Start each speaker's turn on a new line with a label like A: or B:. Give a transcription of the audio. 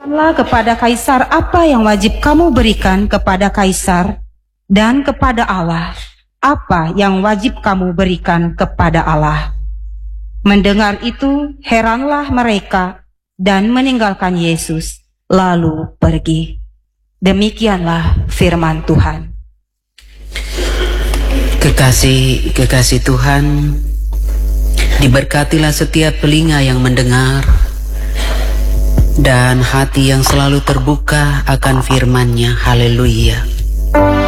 A: Berikanlah kepada Kaisar apa yang wajib kamu berikan kepada Kaisar, dan kepada Allah apa yang wajib kamu berikan kepada Allah. Mendengar itu, heranlah mereka dan meninggalkan Yesus, lalu pergi. Demikianlah firman Tuhan.
B: Kekasih Tuhan, diberkatilah setiap telinga yang mendengar dan hati yang selalu terbuka akan firman-Nya. Haleluya.